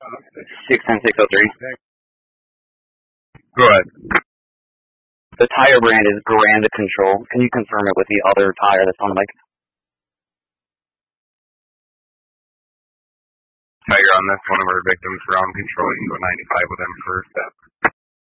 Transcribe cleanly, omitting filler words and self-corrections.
610-603. Go ahead. The tire brand is Grand Control. Can you confirm it with the other tire that's on the mic? Tire on this one of our victims, ground control. You can go 95 with them first.